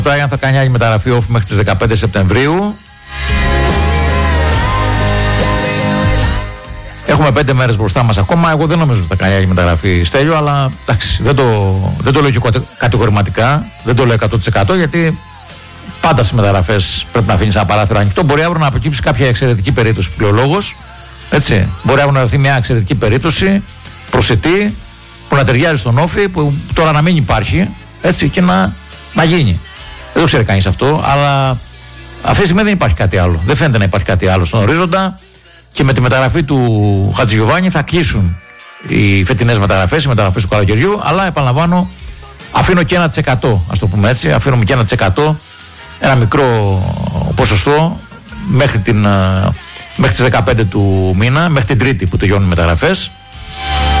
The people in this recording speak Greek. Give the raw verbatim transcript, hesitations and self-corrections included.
Brian θα κάνει άλλη μεταγραφή off μέχρι τις δεκαπέντε Σεπτεμβρίου. Έχουμε πέντε μέρες μπροστά μας ακόμα. Εγώ δεν νομίζω ότι θα κάνει άλλη μεταγραφή, Στέλιο, αλλά εντάξει, δεν το, δεν το λέω και κατηγορηματικά, δεν το λέω εκατό τοις εκατό, γιατί πάντα στις μεταγραφές πρέπει να αφήνεις ένα παράθυρο ανοιχτό. Μπορεί αύριο να αποκύψει κάποια εξαιρετική περίπτωση που λέει ο λόγος. Έτσι. Μπορεί αύριο να δοθεί μια εξαιρετική περίπτωση προσιτή που να ταιριάζει στον Όφη, που τώρα να μην υπάρχει, έτσι, και να, να γίνει. Δεν το ξέρει κανείς αυτό, αλλά αυτή τη στιγμή δεν υπάρχει κάτι άλλο. Δεν φαίνεται να υπάρχει κάτι άλλο στον ορίζοντα. Και με τη μεταγραφή του Χατζηγιοβάνη θα κλείσουν οι φετινές μεταγραφές, οι μεταγραφές του καλοκαιριού. Αλλά επαναλαμβάνω, αφήνω και ένα τοις εκατό, ας το πούμε έτσι, αφήνουμε και ένα τοις εκατό, ένα μικρό ποσοστό μέχρι, την, μέχρι τις δεκαπέντε του μήνα, μέχρι την Τρίτη που τελειώνουν οι μεταγραφές.